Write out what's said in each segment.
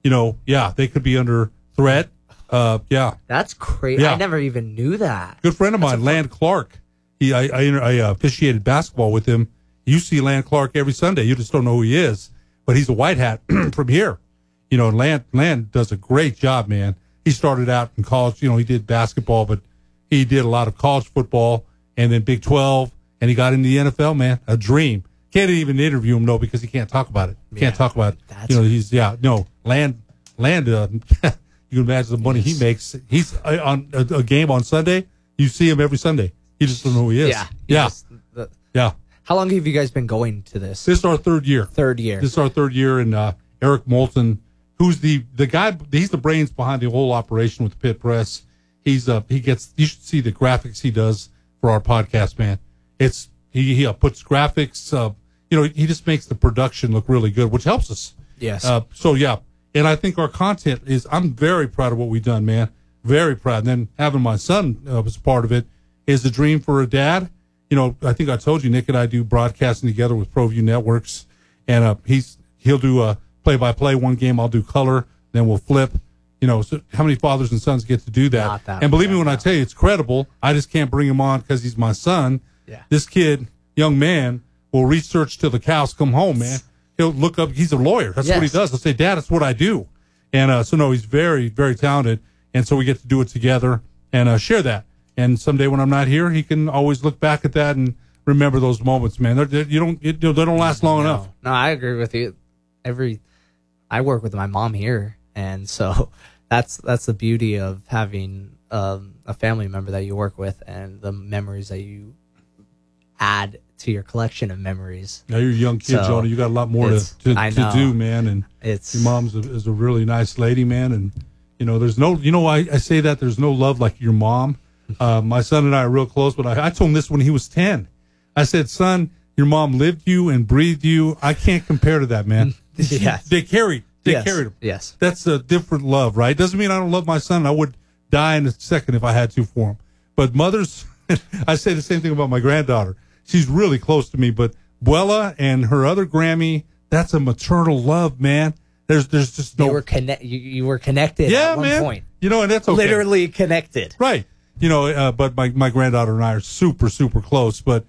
yeah, they could be under threat. Yeah. That's crazy. Yeah. I never even knew that. Good friend of mine, Land Clark. I officiated basketball with him. You see Land Clark every Sunday. You just don't know who he is, but he's a white hat from here. Land does a great job, man. He started out in college. He did basketball, but he did a lot of college football and then Big 12, and he got into the NFL, man. A dream. Can't even interview him, though, because he can't talk about it. Can't talk about it. Land, you can imagine the money he makes. He's on a game on Sunday. You see him every Sunday. You just don't know who he is. Yeah. How long have you guys been going to this? This is our third year. This is our third year, and Eric Moulton, who's the guy, he's the brains behind the whole operation with the Pit Press. You should see the graphics he does for our podcast, man. He puts graphics, he just makes the production look really good, which helps us. Yes. And I think our content I'm very proud of what we've done, man. Very proud. And then having my son as part of it is a dream for a dad. I think I told you, Nick and I do broadcasting together with ProView Networks, and he'll do play-by-play one game. I'll do color, then we'll flip. So how many fathers and sons get to do that? Not that and believe much, me when I tell you, it's credible. I just can't bring him on because he's my son. Yeah. This kid, young man, will research till the cows come home, man. He'll look up. He's a lawyer. That's what he does. He'll say, Dad, that's what I do. And no, he's very, very talented. And so we get to do it together and share that. And someday when I'm not here, he can always look back at that and remember those moments, man. They don't last long enough. No, I agree with you. I work with my mom here, and so that's the beauty of having a family member that you work with and the memories that you add to your collection of memories. Now you're a young kid, Jonah. You got a lot more to do, man. And your mom's is a really nice lady, man. And there's no, I say that there's no love like your mom. My son and I are real close, but I told him this when he was 10. I said, son, your mom lived you and breathed you. I can't compare to that, man. Yes. They carried him. Yes. That's a different love, right? Doesn't mean I don't love my son. I would die in a second if I had to for him. But mothers, I say the same thing about my granddaughter. She's really close to me, but Buella and her other Grammy, that's a maternal love, man. There's just no. You were connected at one point. And that's okay. Literally connected. Right. But my granddaughter and I are super, super close. But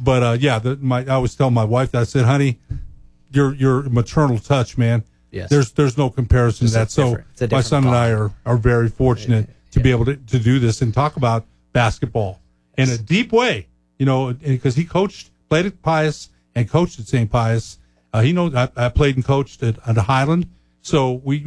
I always tell my wife that. I said, honey, your maternal touch, man. Yes. There's no comparison to that. So my son and I are very fortunate to be able to do this and talk about basketball in a deep way. Because he played at Pius and coached at St. Pius. He knows I played and coached at Highland. So we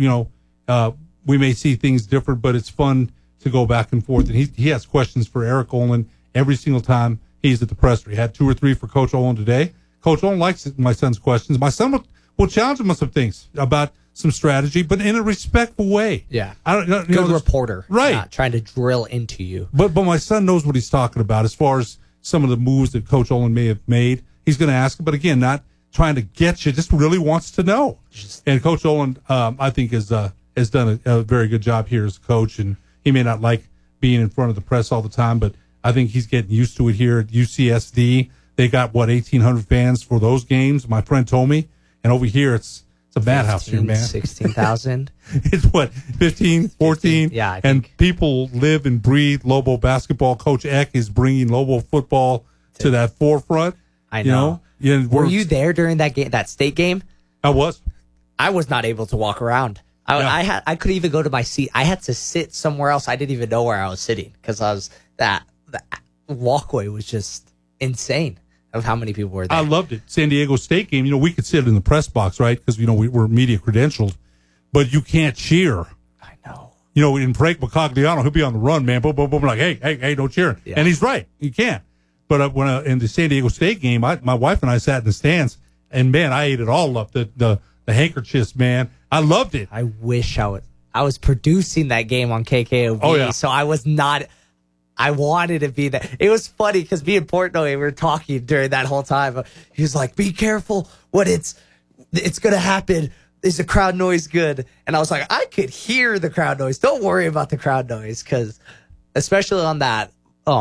may see things different, but it's fun to go back and forth. And he has questions for Eric Olin every single time he's at the presser. He had 2 or 3 for Coach Olin today. Coach Olin likes my son's questions. My son will challenge him on some things about some strategy, but in a respectful way. Yeah. Good reporter. Right. Not trying to drill into you. But my son knows what he's talking about as far as some of the moves that Coach Olin may have made. He's going to ask him, but again, not trying to get you, just really wants to know. And Coach Olin, I think, has done a very good job here as a coach, and he may not like being in front of the press all the time, but I think he's getting used to it here at UCSD. They got, 1,800 fans for those games, my friend told me. And over here, it's a madhouse here, man. 16,000. It's 15, 14? Yeah, I think. And people live and breathe Lobo basketball. Coach Eck is bringing Lobo football to that forefront. I know. Were you there during that game, that state game? I was. I was not able to walk around. I couldn't even go to my seat. I had to sit somewhere else. I didn't even know where I was sitting because the walkway was just insane of how many people were there. I loved it. San Diego State game, we could sit in the press box, right? Because, we're media credentialed, but you can't cheer. I know. In Frank Macagliano, he'll be on the run, man. Boom, boom, boom. Like, hey, don't cheer. Yeah. And he's right. You can't. But in the San Diego State game, my wife and I sat in the stands, and, man, I ate it all up. The handkerchiefs, man. I loved it. I wish I was producing that game on KKOV. Oh, yeah. So I was not. I wanted to be there. It was funny because me and Portnoy were talking during that whole time. He was like, "Be careful when it's going to happen. Is the crowd noise good?" And I was like, "I could hear the crowd noise. Don't worry about the crowd noise, because especially on that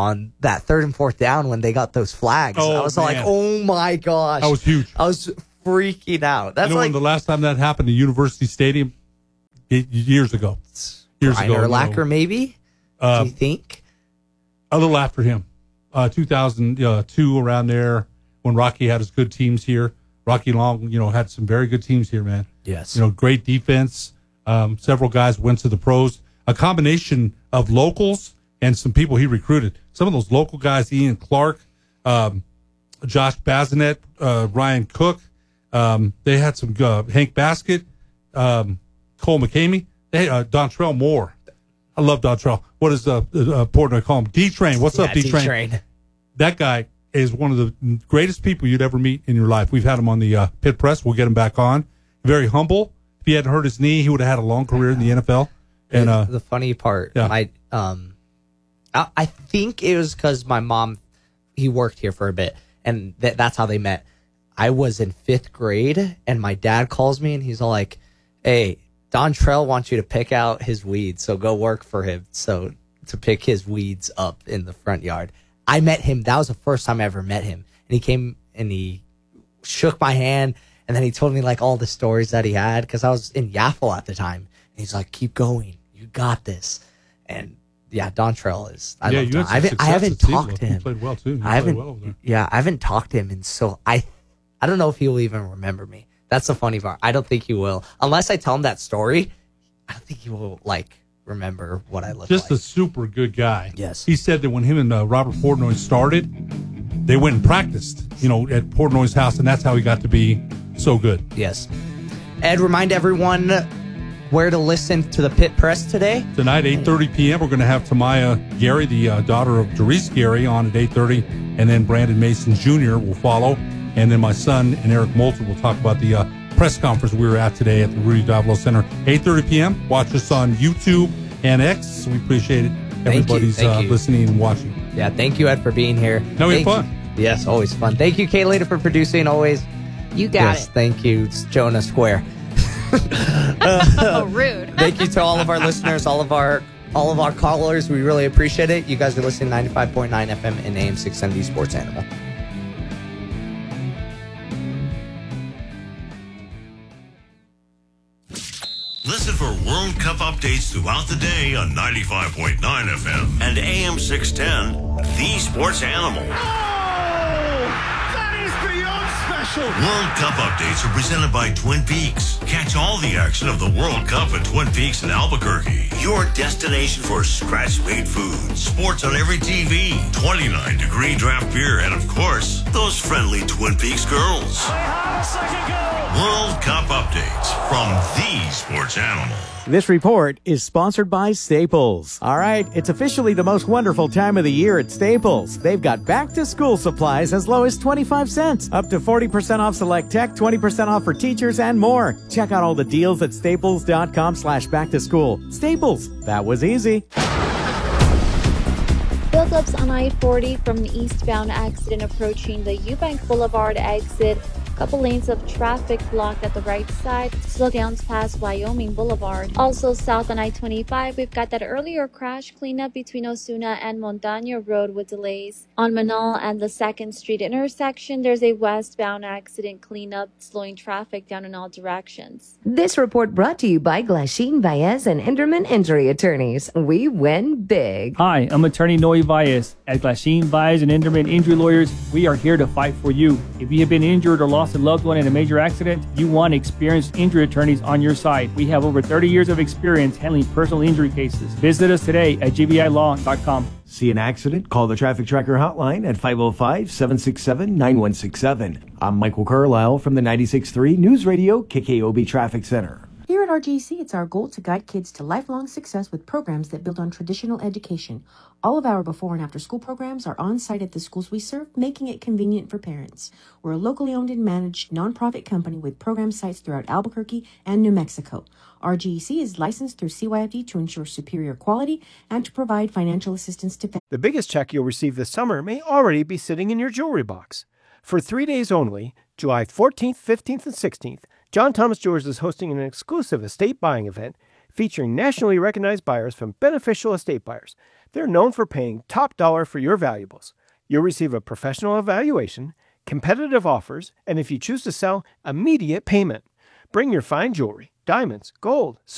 3rd and 4th down when they got those flags, I was like, oh my gosh, that was huge. I was freaking out. That's when the last time that happened at University Stadium, years ago. Years ago. Urlacher, maybe? Do you think? A little after him. 2002, around there, when Rocky had his good teams here. Rocky Long, had some very good teams here, man. Yes. Great defense. Several guys went to the pros. A combination of locals and some people he recruited. Some of those local guys, Ian Clark, Josh Bazinet, Ryan Cook. They had some Hank Baskett, Cole McCamey. They had Dontrell Moore. I love Dontrell. What is Portnoy call him? D-Train. What's up, D-Train? D-Train. That guy is one of the greatest people you'd ever meet in your life. We've had him on the Pit Press. We'll get him back on. Very humble. If he hadn't hurt his knee, he would have had a long career in the NFL. And the funny part, yeah. I think it was because my mom, he worked here for a bit, and that's how they met. I was in 5th grade, and my dad calls me, and he's all like, "Hey, Dontrell wants you to pick out his weeds, so go work for him." So to pick his weeds up in the front yard. I met him. That was the first time I ever met him. And he came and he shook my hand, and then he told me like all the stories that he had, because I was in Yaffle at the time. And he's like, "Keep going. You got this." And yeah, Dontrell is. I haven't talked to him. He played well too. I haven't talked to him, and so I don't know if he will even remember me. That's the funny part. I don't think he will, unless I tell him that story. I don't think he will remember what I look like. Just a super good guy. Yes. He said that when him and Robert Portnoy started, they went and practiced, at Portnoy's house, and that's how he got to be so good. Yes. Ed, remind everyone where to listen to the Pit Press today. Tonight, 8:30 p.m., we're going to have Tamaya Gary, the daughter of Doris Gary, on at 8:30, and then Brandon Mason Jr. will follow, and then my son and Eric Moulton will talk about the press conference we were at today at the Rudy Davilo Center. 8:30 p.m. Watch us on YouTube and X. We appreciate it. Everybody's listening and watching. Yeah, thank you, Ed, for being here. No, we had fun. Yes, always fun. Thank you, Kayla, for producing. Always. You got it. Thank you. It's Jonah Square. Oh, rude. Thank you to all of our listeners, all of our callers. We really appreciate it. You guys are listening to 95.9 FM and AM 670 Sports Animal. Listen for World Cup updates throughout the day on 95.9 FM and AM 610, The Sports Animal. That is beyond special. World Cup updates are presented by Twin Peaks. Catch all the action of the World Cup at Twin Peaks in Albuquerque. Your destination for scratch-made food, sports on every TV, 29-degree draft beer, and of course, those friendly Twin Peaks girls. World Cup updates from The Sports Animal. This report is sponsored by Staples. All right, it's officially the most wonderful time of the year at Staples. They've got back-to-school supplies as low as 25 cents, up to 40% off select tech, 20% off for teachers, and more. Check out all the deals at staples.com/back-to-school. Staples, that was easy. Build-ups on I-40 from the eastbound accident approaching the Eubank Boulevard exit. Couple lanes of traffic blocked at the right side. Slowdowns past Wyoming Boulevard. Also south on I-25, we've got that earlier crash cleanup between Osuna and Montaña Road with delays. On Manal and the 2nd Street intersection, there's a westbound accident cleanup, slowing traffic down in all directions. This report brought to you by Glasheen, Baez, and Enderman Injury Attorneys. We win big. Hi, I'm attorney Noe Baez. At Glasheen, Baez, and Enderman Injury Lawyers, we are here to fight for you. If you have been injured or lost a loved one in a major accident, you want experienced injury attorneys on your side. We have over 30 years of experience handling personal injury cases. Visit us today at gbilaw.com. See an accident? Call the Traffic Tracker hotline at 505-767-9167. I'm Michael Carlisle from the 96.3 News Radio KKOB Traffic Center. Here at RGC, it's our goal to guide kids to lifelong success with programs that build on traditional education. All of our before and after school programs are on site at the schools we serve, making it convenient for parents. We're a locally owned and managed nonprofit company with program sites throughout Albuquerque and New Mexico. RGC is licensed through CYFD to ensure superior quality and to provide financial assistance to families. The biggest check you'll receive this summer may already be sitting in your jewelry box. For 3 days only, July 14th, 15th, and 16th, John Thomas Jewelers is hosting an exclusive estate buying event featuring nationally recognized buyers from Beneficial Estate Buyers. They're known for paying top dollar for your valuables. You'll receive a professional evaluation, competitive offers, and if you choose to sell, immediate payment. Bring your fine jewelry, diamonds, gold, silver,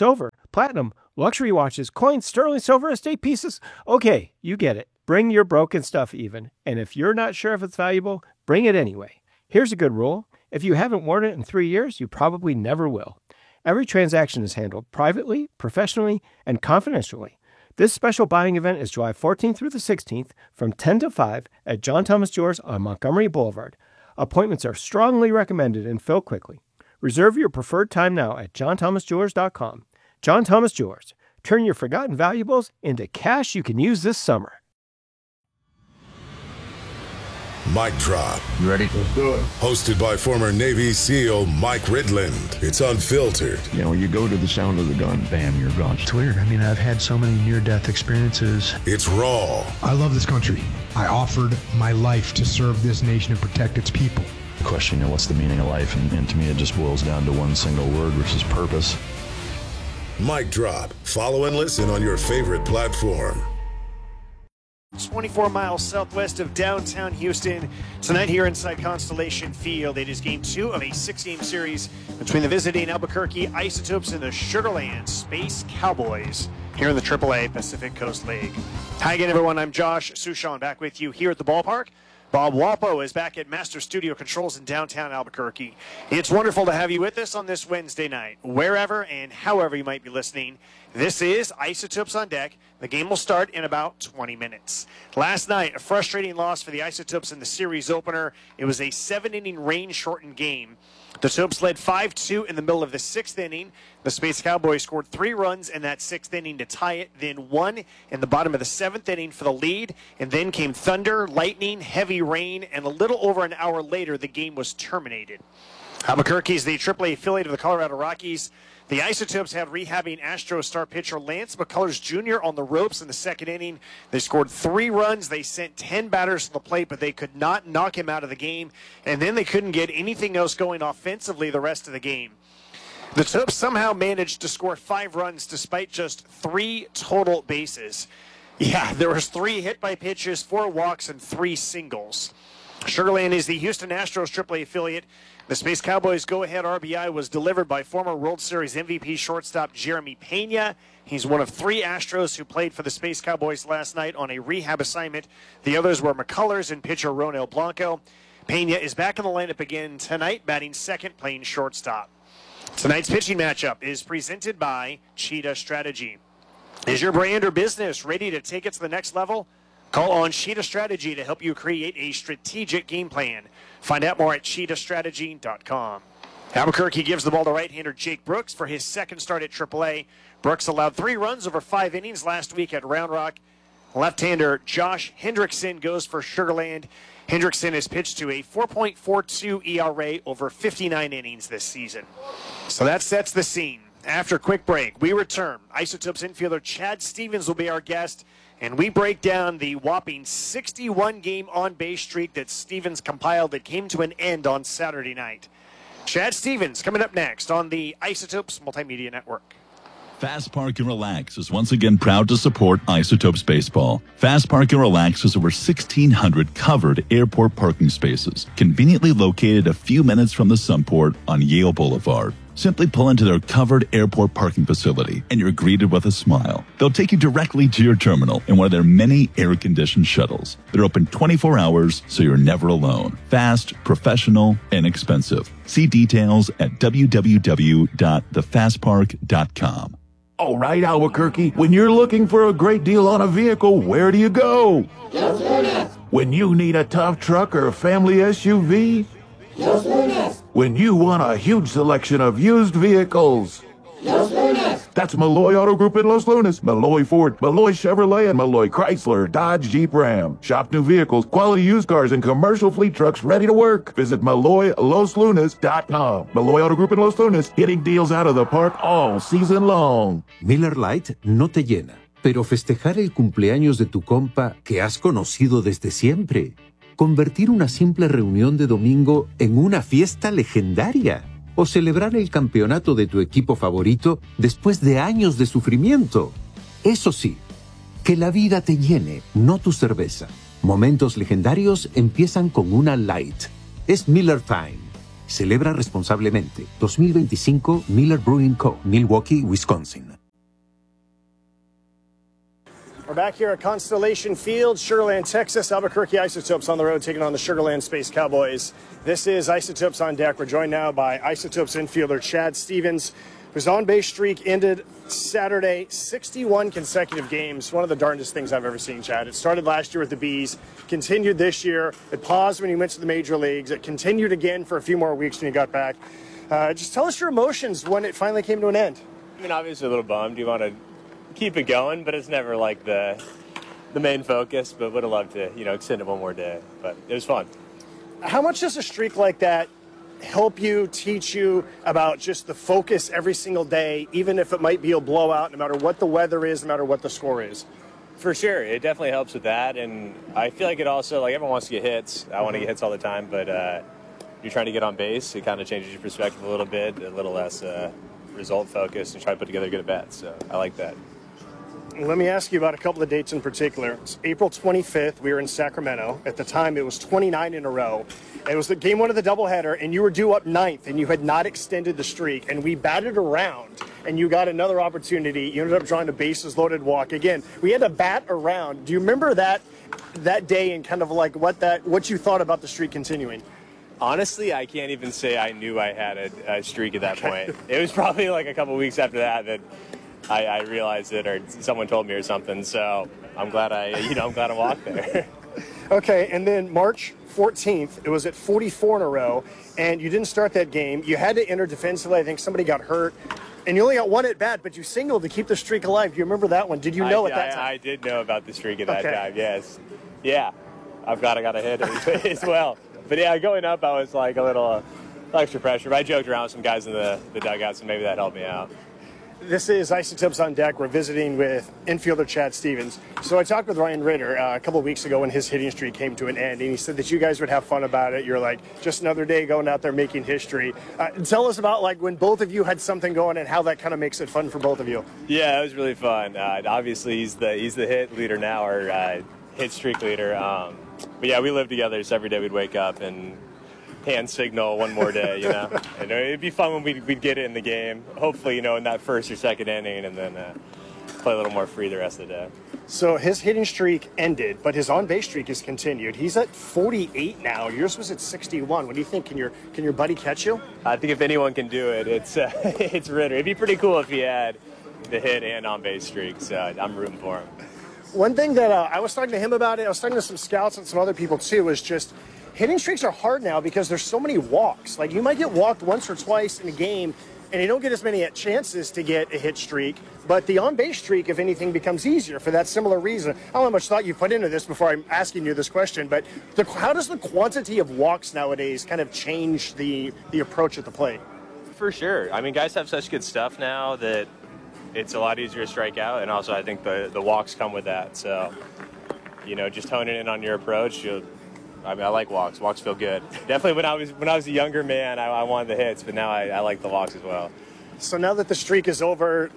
platinum, luxury watches, coins, sterling silver, estate pieces. Okay, you get it. Bring your broken stuff even. And if you're not sure if it's valuable, bring it anyway. Here's a good rule. If you haven't worn it in 3 years, you probably never will. Every transaction is handled privately, professionally, and confidentially. This special buying event is July 14th through the 16th from 10 to 5 at John Thomas Jewelers on Montgomery Boulevard. Appointments are strongly recommended and fill quickly. Reserve your preferred time now at johnthomasjewelers.com. John Thomas Jewelers. Turn your forgotten valuables into cash you can use this summer. Mic Drop. You ready? Let's do it. Hosted by former Navy SEAL Mike Ridland. It's unfiltered. You know, you go to the sound of the gun, bam, you're gone. It's weird. I mean, I've had so many near-death experiences. It's raw. I love this country. I offered my life to serve this nation and protect its people. Question, you know, what's the meaning of life? And to me, it just boils down to one single word, which is purpose. Mic Drop. Follow and listen on your favorite platform. 24 miles southwest of downtown Houston. Tonight here inside Constellation Field, it is game 2 of a 6-game series between the visiting Albuquerque Isotopes and the Sugar Land Space Cowboys here in the AAA Pacific Coast League. Hi again, everyone. I'm Josh Suchon, back with you here at the ballpark. Bob Wapo is back at Master Studio Controls in downtown Albuquerque. It's wonderful to have you with us on this Wednesday night. Wherever and however you might be listening, this is Isotopes on Deck. The game will start in about 20 minutes. Last night, a frustrating loss for the Isotopes in the series opener. It was a 7-inning rain-shortened game. The Topes led 5-2 in the middle of the 6th inning. The Space Cowboys scored 3 runs in that 6th inning to tie it, then 1 in the bottom of the 7th inning for the lead, and then came thunder, lightning, heavy rain, and a little over an hour later, the game was terminated. Albuquerque is the AAA affiliate of the Colorado Rockies. The Isotopes had rehabbing Astros star pitcher Lance McCullers Jr. on the ropes in the 2nd inning. They scored 3 runs. They sent 10 batters to the plate, but they could not knock him out of the game. And then they couldn't get anything else going offensively the rest of the game. The Topes somehow managed to score 5 runs despite just 3 total bases. Yeah, there was 3 hit by pitches, 4 walks, and 3 singles. Sugar Land is the Houston Astros AAA affiliate. The Space Cowboys' go-ahead RBI was delivered by former World Series MVP shortstop Jeremy Pena. He's one of 3 Astros who played for the Space Cowboys last night on a rehab assignment. The others were McCullers and pitcher Ronel Blanco. Pena is back in the lineup again tonight, batting second, playing shortstop. Tonight's pitching matchup is presented by Cheetah Strategy. Is your brand or business ready to take it to the next level? Call on Cheetah Strategy to help you create a strategic game plan. Find out more at cheetahstrategy.com. Albuquerque gives the ball to right-hander Jake Brooks for his second start at AAA. Brooks allowed 3 runs over 5 innings last week at Round Rock. Left-hander Josh Hendrickson goes for Sugar Land. Hendrickson has pitched to a 4.42 ERA over 59 innings this season. So that sets the scene. After a quick break, we return. Isotopes infielder Chad Stevens will be our guest, and we break down the whopping 61-game on-base streak that Stevens compiled that came to an end on Saturday night. Chad Stevens coming up next on the Isotopes Multimedia Network. Fast Park and Relax is once again proud to support Isotopes Baseball. Fast Park and Relax has over 1,600 covered airport parking spaces, conveniently located a few minutes from the Sunport on Yale Boulevard. Simply pull into their covered airport parking facility and you're greeted with a smile. They'll take you directly to your terminal in one of their many air-conditioned shuttles. They're open 24 hours, so you're never alone. Fast, professional, inexpensive. See details at www.thefastpark.com. All right, Albuquerque, when you're looking for a great deal on a vehicle, where do you go? Los Lunas. When you need a tough truck or a family SUV? Los Lunas. When you want a huge selection of used vehicles? Los Lunas. That's Malloy Auto Group in Los Lunas, Malloy Ford, Malloy Chevrolet, and Malloy Chrysler, Dodge, Jeep, Ram. Shop new vehicles, quality used cars, and commercial fleet trucks ready to work. Visit MalloyLosLunas.com. Malloy Auto Group in Los Lunas, hitting deals out of the park all season long. Miller Lite no te llena, pero festejar el cumpleaños de tu compa que has conocido desde siempre. Convertir una simple reunión de domingo en una fiesta legendaria. O celebrar el campeonato de tu equipo favorito después de años de sufrimiento. Eso sí, que la vida te llene, no tu cerveza. Momentos legendarios empiezan con una Light. Es Miller Time. Celebra responsablemente. 2025 Miller Brewing Co., Milwaukee, Wisconsin. We're back here at Constellation Field, Sugar Land, Texas. Albuquerque Isotopes on the road taking on the Sugar Land Space Cowboys. This is Isotopes on Deck. We're joined now by Isotopes infielder Chad Stevens, whose on-base streak ended Saturday, 61 consecutive games. One of the darndest things I've ever seen, Chad. It started last year with the Bees, continued this year. It paused when you went to the major leagues. It continued again for a few more weeks when you got back. Just tell us your emotions when it finally came to an end. I mean, obviously a little bummed. You want to keep it going, but it's never like the main focus. But would have loved to, extend it one more day. But it was fun. How much does a streak like that help you, teach you about just the focus every single day, even if it might be a blowout, no matter what the weather is, no matter what the score is? For sure. It definitely helps with that. And I feel like it also, everyone wants to get hits. I want to get hits all the time, but you're trying to get on base. It kind of changes your perspective a little bit, a little less result focused, and try to put together good at-bats. So I like that. Let me ask you about a couple of dates in particular. It's April 25th, we were in Sacramento. At the time, it was 29 in a row. It was the game one of the doubleheader, and you were due up ninth, and you had not extended the streak. And we batted around, and you got another opportunity. You ended up drawing a bases-loaded walk. Again, we had to bat around. Do you remember that day and kind of like what you thought about the streak continuing? Honestly, I can't even say I knew I had a streak at that point. It was probably like a couple weeks after that I realized it, or someone told me or something. So I'm glad I'm glad I walked there. Okay, and then March 14th, it was at 44 in a row, and you didn't start that game. You had to enter defensively. I think somebody got hurt, and you only got one at bat, but you singled to keep the streak alive. Do you remember that one? Did you know at that time? I did know about the streak at that time. Yes, yeah. I've got a hit as well. But yeah, going up, I was like a little extra pressure. But I joked around with some guys in the dugout, so maybe that helped me out. This is Isotopes on Deck. We're visiting with infielder Chad Stevens. So I talked with Ryan Ritter a couple of weeks ago when his hitting streak came to an end, and he said that you guys would have fun about it. You're like, just another day going out there making history. Tell us about when both of you had something going and how that kind of makes it fun for both of you. Yeah, it was really fun. Obviously, he's the hit leader now, or hit streak leader. But yeah, we lived together, so every day we'd wake up and hand signal one more day, And it'd be fun when we'd get it in the game. Hopefully, in that first or second inning, and then play a little more free the rest of the day. So his hitting streak ended, but his on-base streak has continued. He's at 48 now. Yours was at 61. What do you think? Can your buddy catch you? I think if anyone can do it, it's Ritter. It'd be pretty cool if he had the hit and on-base streak. So I'm rooting for him. One thing that I was talking to him about it, I was talking to some scouts and some other people too, was just hitting streaks are hard now because there's so many walks. Like, you might get walked once or twice in a game, and you don't get as many chances to get a hit streak. But the on-base streak, if anything, becomes easier for that similar reason. I don't know how much thought you put into this before I'm asking you this question, but how does the quantity of walks nowadays kind of change the approach at the plate? For sure. I mean, guys have such good stuff now that it's a lot easier to strike out, and also I think the walks come with that. So, just honing in on your approach, I like walks. Walks feel good. Definitely when I was a younger man, I wanted the hits, but now I like the walks as well. So now that the streak is over,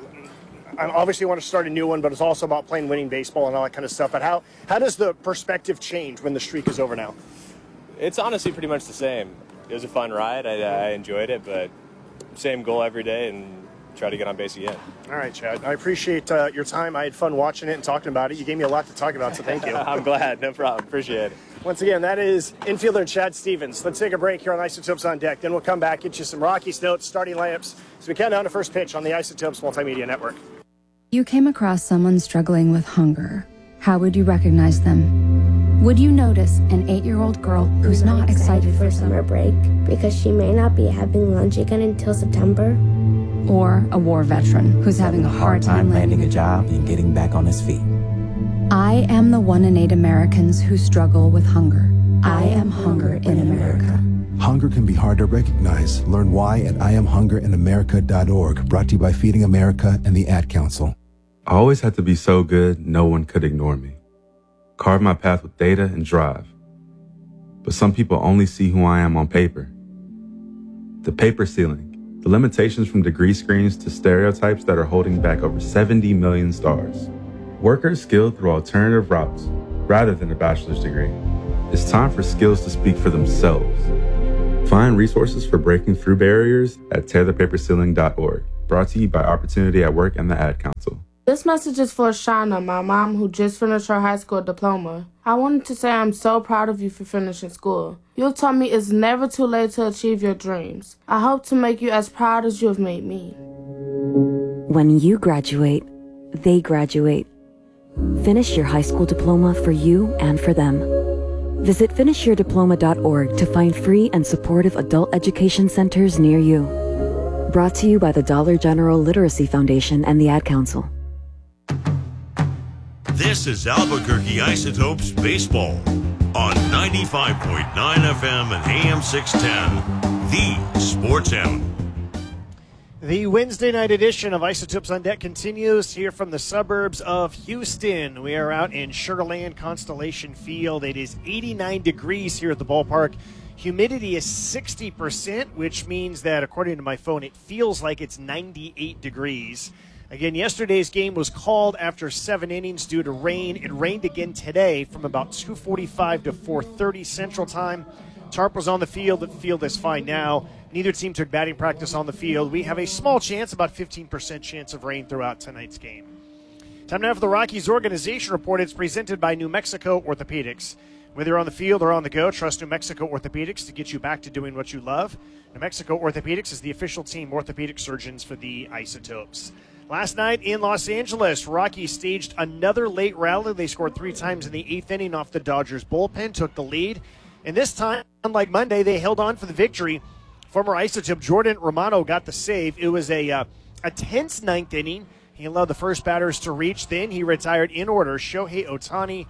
I obviously want to start a new one, but it's also about playing winning baseball and all that kind of stuff. But how does the perspective change when the streak is over now? It's honestly pretty much the same. It was a fun ride. I enjoyed it, but same goal every day, and try to get on base again. All right, Chad. I appreciate your time. I had fun watching it and talking about it. You gave me a lot to talk about, so thank you. I'm glad. No problem. Appreciate it. Once again, that is infielder Chad Stevens. Let's take a break here on Isotopes on Deck. Then we'll come back, get you some Rockies notes, starting layups, as we count down to first pitch on the Isotopes Multimedia Network. You came across someone struggling with hunger. How would you recognize them? Would you notice an 8-year-old girl who's not excited for summer break because she may not be having lunch again until September? Or a war veteran who's having a hard time landing a job and getting back on his feet? I am the 1 in 8 Americans who struggle with hunger. I am hunger in America. Hunger can be hard to recognize. Learn why at IamHungerInAmerica.org, brought to you by Feeding America and the Ad Council. I always had to be so good, no one could ignore me. Carve my path with data and drive. But some people only see who I am on paper. The paper ceiling. The limitations from degree screens to stereotypes that are holding back over 70 million stars. Workers skilled through alternative routes rather than a bachelor's degree. It's time for skills to speak for themselves. Find resources for breaking through barriers at tearthepaperceiling.org. Brought to you by Opportunity at Work and the Ad Council. This message is for Shauna, my mom, who just finished her high school diploma. I wanted to say I'm so proud of you for finishing school. You taught me it's never too late to achieve your dreams. I hope to make you as proud as you have made me. When you graduate, they graduate. Finish your high school diploma for you and for them. Visit finishyourdiploma.org to find free and supportive adult education centers near you. Brought to you by the Dollar General Literacy Foundation and the Ad Council. This is Albuquerque Isotopes Baseball on 95.9 FM and AM 610, the Sports Animal. The Wednesday night edition of Isotopes on Deck continues here from the suburbs of Houston. We are out in Sugar Land Constellation Field. It is 89 degrees here at the ballpark. Humidity is 60%, which means that, according to my phone, it feels like it's 98 degrees. Again, yesterday's game was called after 7 innings due to rain. It rained again today from about 2:45 to 4:30 Central Time. Tarp was on the field. The field is fine now. Neither team took batting practice on the field. We have a small chance, about 15% chance of rain throughout tonight's game. Time now for the Rockies Organization Report. It's presented by New Mexico Orthopedics. Whether you're on the field or on the go, trust New Mexico Orthopedics to get you back to doing what you love. New Mexico Orthopedics is the official team orthopedic surgeons for the Isotopes. Last night in Los Angeles, Rockies staged another late rally. They scored 3 times in the 8th inning off the Dodgers bullpen, took the lead. And this time, unlike Monday, they held on for the victory. Former Isotope Jordan Romano got the save. It was a tense 9th inning. He allowed the first batters to reach. Then he retired in order Shohei Ohtani,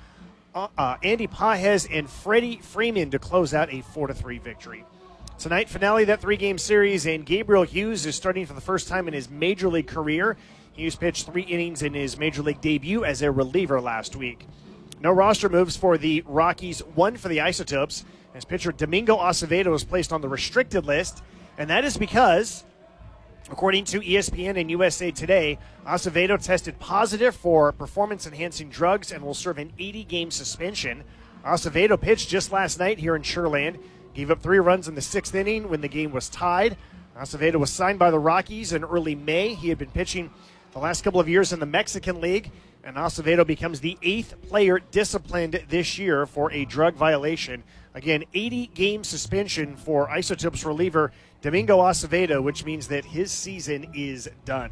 Andy Pages, and Freddie Freeman to close out a 4-3 victory. Tonight, finale of that 3-game series, and Gabriel Hughes is starting for the first time in his Major League career. Hughes pitched 3 innings in his Major League debut as a reliever last week. No roster moves for the Rockies, 1 for the Isotopes, as pitcher Domingo Acevedo is placed on the restricted list, and that is because, according to ESPN and USA Today, Acevedo tested positive for performance-enhancing drugs and will serve an 80-game suspension. Acevedo pitched just last night here in Sugar Land, gave up 3 runs in the 6th inning when the game was tied. Acevedo was signed by the Rockies in early May. He had been pitching the last couple of years in the Mexican League, and Acevedo becomes the 8th player disciplined this year for a drug violation. Again, 80-game suspension for Isotopes reliever Domingo Acevedo, which means that his season is done.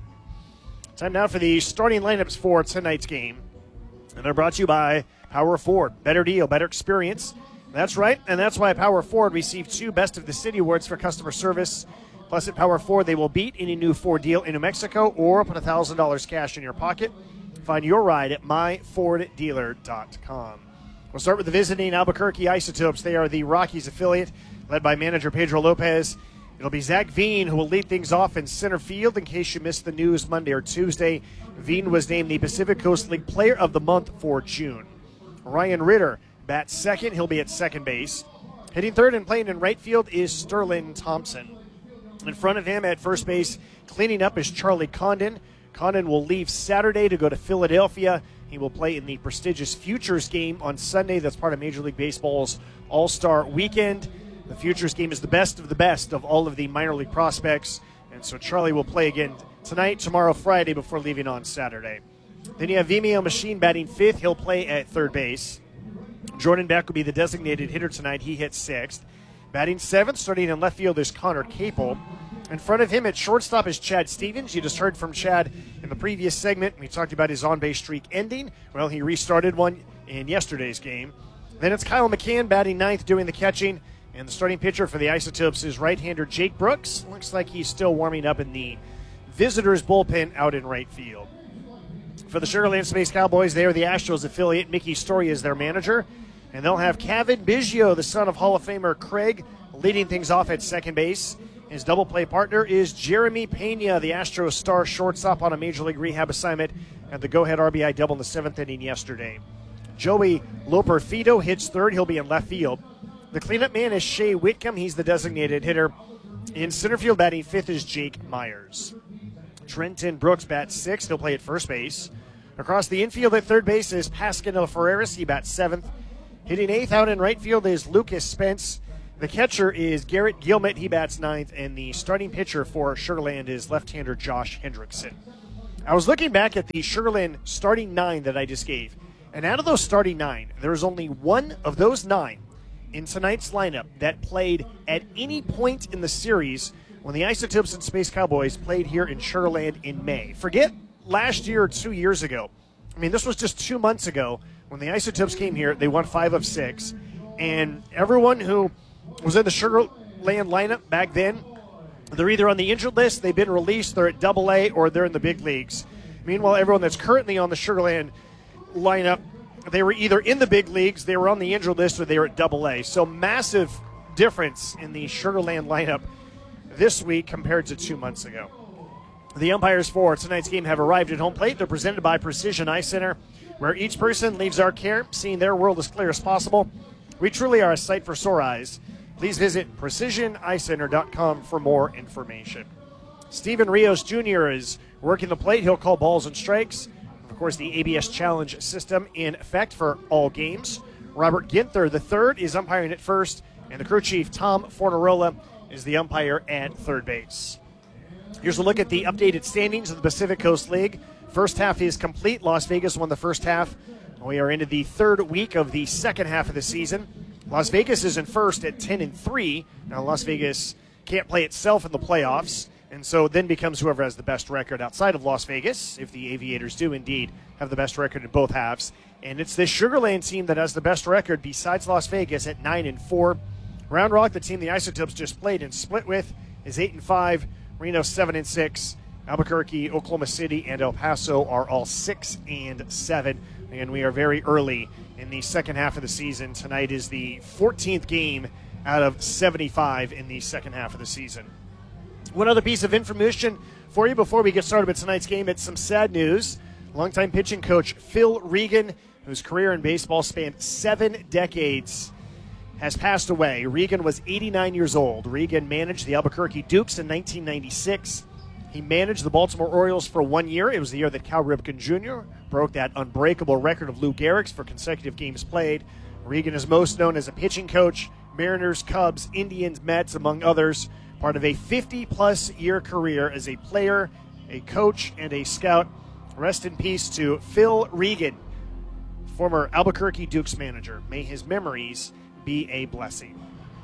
Time now for the starting lineups for tonight's game. And they're brought to you by Power Ford. Better deal, better experience. That's right, and that's why Power Ford received 2 Best of the City awards for customer service. Plus, at Power Ford, they will beat any new Ford deal in New Mexico or put $1,000 cash in your pocket. Find your ride at myforddealer.com. We'll start with the visiting Albuquerque Isotopes. They are the Rockies affiliate, led by manager Pedro Lopez. It'll be Zach Veen who will lead things off in center field. In case you missed the news Monday or Tuesday, Veen was named the Pacific Coast League Player of the Month for June. Ryan Ritter bats second. He'll be at second base. Hitting third and playing in right field is Sterling Thompson. In front of him at first base, cleaning up is Charlie Condon. Condon will leave Saturday to go to Philadelphia. He will play in the prestigious Futures game on Sunday. That's part of Major League Baseball's All-Star Weekend. The Futures game is the best of all of the minor league prospects. And so Charlie will play again tonight, tomorrow, Friday, before leaving on Saturday. Then you have Vimeo Machine batting 5th. He'll play at third base. Jordan Beck will be the designated hitter tonight. He hits 6th. Batting 7th, starting in left field, is Connor Capel. In front of him at shortstop is Chad Stevens. You just heard from Chad in the previous segment. We talked about his on-base streak ending. Well, he restarted one in yesterday's game. Then it's Kyle McCann batting 9th, doing the catching. And the starting pitcher for the Isotopes is right-hander Jake Brooks. Looks like he's still warming up in the visitors' bullpen out in right field. For the Sugar Land Space Cowboys, they are the Astros affiliate. Mickey Story is their manager. And they'll have Kevin Biggio, the son of Hall of Famer Craig, leading things off at second base. His double play partner is Jeremy Pena, the Astros star shortstop on a Major League rehab assignment, and the go-ahead RBI double in the 7th inning yesterday. Joey Loperfido hits third. He'll be in left field. The cleanup man is Shea Whitcomb. He's the designated hitter. In center field batting 5th is Jake Myers. Trenton Brooks bats 6th. He'll play at first base. Across the infield at third base is Pascal Ferreras. He bats 7th. Hitting 8th out in right field is Lucas Spence. The catcher is Garrett Gilmet. He bats 9th. And the starting pitcher for Sugar Land is left-hander Josh Hendrickson. I was looking back at the Sugar Land starting 9 that I just gave. And out of those starting 9, there's only one of those 9 in tonight's lineup that played at any point in the series when the Isotopes and Space Cowboys played here in Sugar Land in May. Forget last year or 2 years ago. I mean, this was just 2 months ago when the Isotopes came here. They won 5 of 6. And everyone who was in the Sugar Land lineup back then, they're either on the injured list, they've been released, they're at AA, or they're in the big leagues. Meanwhile, everyone that's currently on the Sugar Land lineup, they were either in the big leagues, they were on the injured list, or they were at AA. So massive difference in the Sugar Land lineup this week compared to 2 months ago. The umpires for tonight's game have arrived at home plate. They're presented by Precision Eye Center, where each person leaves our care seeing their world as clear as possible. We truly are a sight for sore eyes. Please visit precisioneyecenter.com for more information. Steven Rios Jr. is working the plate. He'll call balls and strikes. Of course, the ABS Challenge system in effect for all games. Robert Ginther III is umpiring at first, and the crew chief, Tom Fornarola, is the umpire at third base. Here's a look at the updated standings of the Pacific Coast League. First half is complete. Las Vegas won the first half. We are into the third week of the second half of the season. Las Vegas is in first at 10-3. Now, Las Vegas can't play itself in the playoffs, and so then becomes whoever has the best record outside of Las Vegas, if the Aviators do indeed have the best record in both halves. And it's this Sugar Land team that has the best record besides Las Vegas at 9-4. Round Rock, the team the Isotopes just played and split with, is 8-5. Reno 7-6. Albuquerque, Oklahoma City, and El Paso are all 6-7. And we are very early in the second half of the season. Tonight is the 14th game out of 75 in the second half of the season. One other piece of information for you before we get started with tonight's game. It's some sad news. Longtime pitching coach Phil Regan, whose career in baseball spanned 7 decades, has passed away. Regan was 89 years old. Regan managed the Albuquerque Dukes in 1996. He managed the Baltimore Orioles for 1 year. It was the year that Cal Ripken Jr. broke that unbreakable record of Lou Gehrig's for consecutive games played. Regan is most known as a pitching coach, Mariners, Cubs, Indians, Mets, among others. Part of a 50-plus year career as a player, a coach, and a scout. Rest in peace to Phil Regan, former Albuquerque Dukes manager. May his memories be a blessing.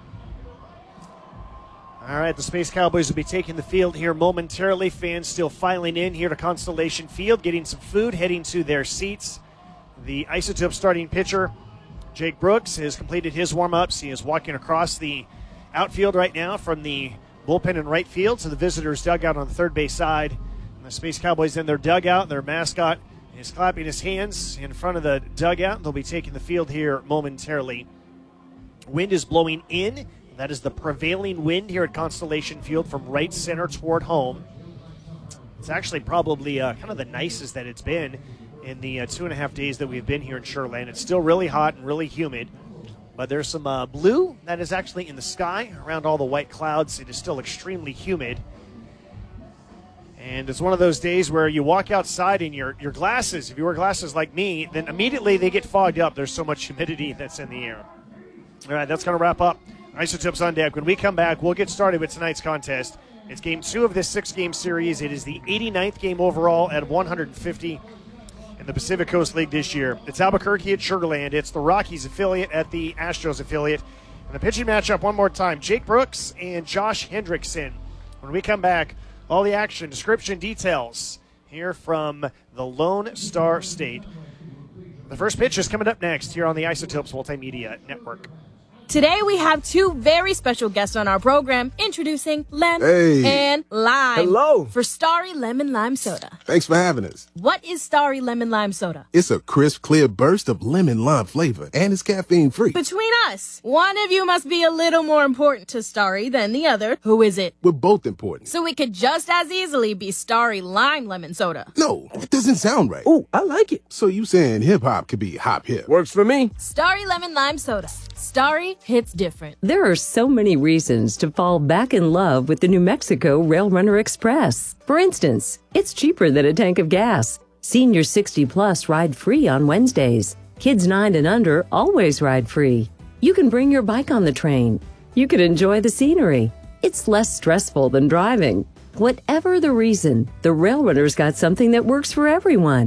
All right, the Space Cowboys will be taking the field here momentarily. Fans still filing in here to Constellation Field, getting some food, heading to their seats. The Isotope starting pitcher, Jake Brooks, has completed his warm-ups. He is walking across the outfield right now from the bullpen in right field to the visitors' dugout on the third base side. And the Space Cowboys in their dugout. Their mascot is clapping his hands in front of the dugout. They'll be taking the field here momentarily. Wind is blowing in. That is the prevailing wind here at Constellation Field from right center toward home. It's actually probably kind of the nicest that it's been in the 2.5 days that we've been here in Sugar Land. It's still really hot and really humid, but there's some blue that is actually in the sky around all the white clouds. It is still extremely humid. And it's one of those days where you walk outside and your glasses, if you wear glasses like me, then immediately they get fogged up. There's so much humidity that's in the air. All right, that's going to wrap up Isotopes on Deck. When we come back, we'll get started with tonight's contest. It's game 2 of this 6-game series. It is the 89th game overall at 150 in the Pacific Coast League this year. It's Albuquerque at Sugar Land. It's the Rockies affiliate at the Astros affiliate. And the pitching matchup one more time, Jake Brooks and Josh Hendrickson. When we come back, all the action, description, details here from the Lone Star State. The first pitch is coming up next here on the Isotopes Multimedia Network. Today we have 2 very special guests on our program, introducing Lem and Lime. Hello. For Starry Lemon Lime Soda. Thanks for having us. What is Starry Lemon Lime Soda? It's a crisp, clear burst of lemon lime flavor, and it's caffeine-free. Between us, one of you must be a little more important to Starry than the other. Who is it? We're both important. So it could just as easily be Starry Lime Lemon Soda. No, that doesn't sound right. Oh, I like it. So you saying hip-hop could be hop-hip? Works for me. Starry Lemon Lime Soda. Starry hits different. There are so many reasons to fall back in love with the New Mexico Rail Runner Express. For instance, it's cheaper than a tank of gas. Senior 60+ ride free on Wednesdays. Kids 9 and under always ride free. You can bring your bike on the train. You can enjoy the scenery. It's less stressful than driving. Whatever the reason, the Rail Runner's got something that works for everyone.